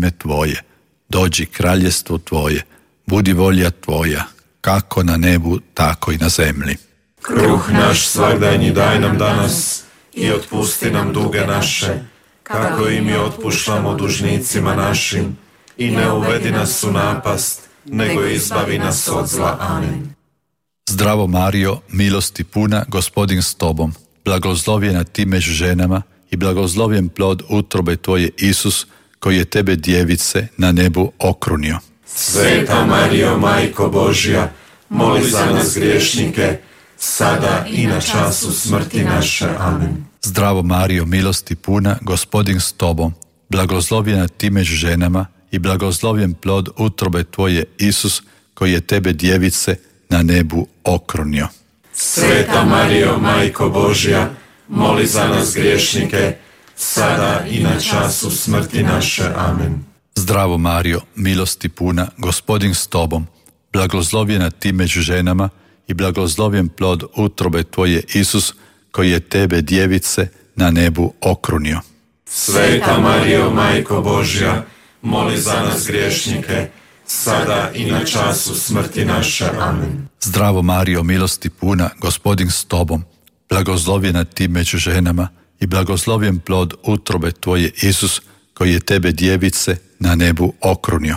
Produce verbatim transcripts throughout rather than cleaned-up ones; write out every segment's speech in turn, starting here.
ime Tvoje. Dođi kraljestvo Tvoje, budi volja Tvoja, kako na nebu, tako i na zemlji. Kruh naš svagdanji daj nam danas i otpusti nam duge naše, kako i mi otpuštamo dužnicima našim, i ne uvedi nas u napast, nego izbavi nas od zla. Amen. Zdravo Marijo, milosti puna, Gospodin s Tobom, blagoslovljena ti među ženama i blagoslovljen plod utrobe Tvoje, Isus, koji je Tebe, djevice, na nebu okrunio. Sveta Marijo, Majko Božja, moli za nas griješnike, sada i na času smrti naše. Amen. Zdravo Marijo, milosti puna, Gospodin s Tobom, blagoslovljena ti među ženama i blagoslovljen plod utrobe Tvoje, Isus, koji je Tebe, djevice, na nebu okrunio. Sveta Marijo, Majko Božja, moli za nas griješnike, sada i na času smrti naše. Amen. Zdravo Marijo, milosti puna, Gospodin s Tobom, blagoslovljena ti među ženama i blagoslovljen plod utrobe Tvoje, Isus, koji je Tebe, djevice, na nebu okrunio. Sveta Marijo, Majko Božja, moli za nas griješnike, sada i na času smrti naše. Amen. Zdravo Marijo, milosti puna, Gospodin s Tobom, blagoslovljena ti među ženama i blagoslovljen plod utrobe Tvoje, Isus, koji je Tebe, djevice, na nebu okrunio.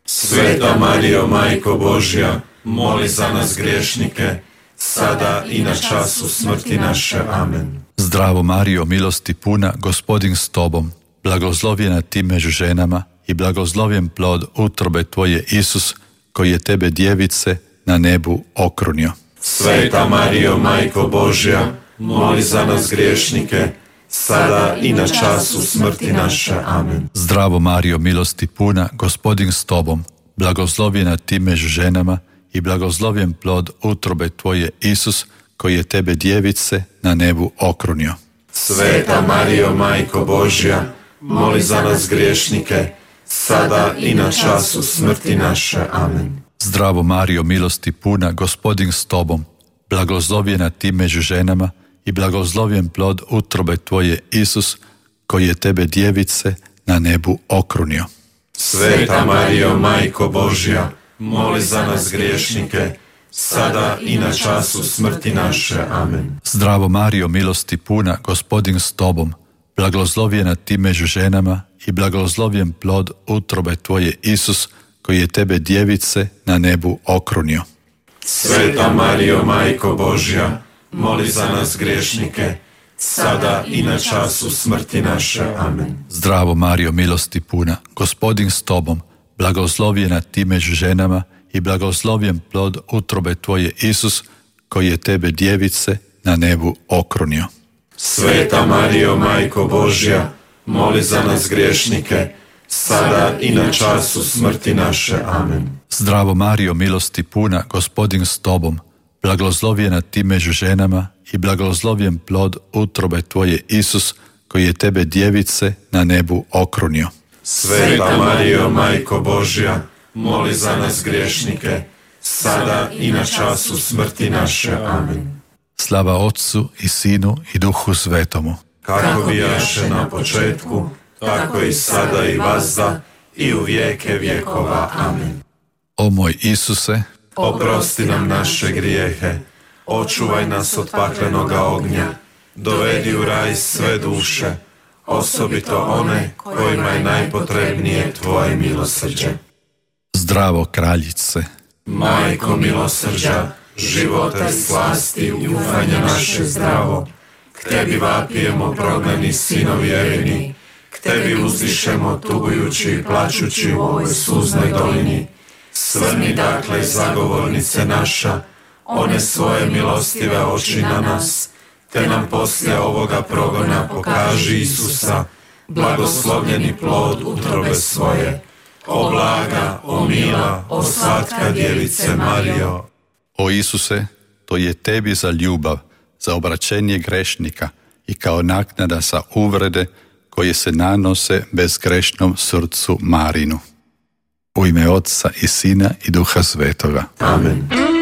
Sveta Marijo, Majko Božja, moli za nas griješnike, sada i na času smrti naše. Amen. Zdravo Marijo, milosti puna, Gospodin s Tobom, blagoslovljena ti među ženama i blagoslovljen plod utrobe Tvoje, Isus, koji je Tebe, djevice, na nebu okrunio. Sveta Marijo, Majko Božja, moli za nas griješnike, sada i na času smrti naše. Amen. Zdravo Marijo, milosti puna, Gospodin s Tobom, blagoslovljena ti među ženama i blagoslovljen plod utrobe Tvoje, Isus, koji je Tebe, djevice, na nebu okrunio. Sveta Marijo, Majko Božja, moli za nas griješnike, sada i na času smrti naše. Amen. Zdravo Marijo, milosti puna, Gospodin s Tobom, blagoslovljena ti među ženama i blagoslovljen plod utrobe Tvoje, Isus, koji je Tebe, djevice, na nebu okrunio. Sveta Marijo, Majko Božja, moli za nas griješnike, sada i na času smrti naše. Amen. Zdravo Marijo, milosti puna, Gospodin s Tobom, blagoslovljena ti među ženama i blagoslovljen plod utrobe Tvoje, Isus, koji je Tebe, djevice, na nebu okrunio. Sveta Marijo, Majko Božja, moli za nas griješnike, sada i na času smrti naše. Amen. Zdravo Marijo, milosti puna, Gospodin s Tobom, blagoslovljena ti među ženama i blagoslovljen plod utrobe Tvoje, Isus, koji je Tebe, djevice, na nebu okrunio. Sveta Marijo, Majko Božja, moli za nas griješnike, sada i na času smrti naše. Amen. Zdravo Marijo, milosti puna, Gospodin s Tobom, blagoslovljena ti među ženama i blagoslovljen plod utrobe Tvoje, Isus, koji je Tebe, djevice, na nebu okrunio. Sveta Marijo, Majko Božja, moli za nas griješnike, sada i na času smrti naše. Amen. Slava Otcu i Sinu i Duhu Svetomu, kako bijaše na početku, tako i sada i vazda i u vijeke vjekova. Amen. O moj Isuse, oprosti nam naše grijehe, očuvaj nas od paklenoga ognja, dovedi u raj sve duše, osobito one kojima je najpotrebnije Tvoje milosrđe. Zdravo kraljice, Majko milosrđa, života i slasti, ufanja naše zdravo, k Tebi vapijemo prognani sinovi Evini, k Tebi uzdišemo tugujući i plačući u ovoj suznoj dolini. Svrni dakle, zagovornice naša, one svoje milostive oči na nas, te nam poslije ovoga progona pokaži Isusa, blagoslovljeni plod utrobe svoje. O blaga, o mila, o slatka djevice Marijo. O Isuse, to je Tebi za ljubav, za obraćenje grešnika i kao naknada za uvrede koje se nanose bezgrešnom srcu Marinu. U ime Otca i Sina i Duha Svetoga. Amen.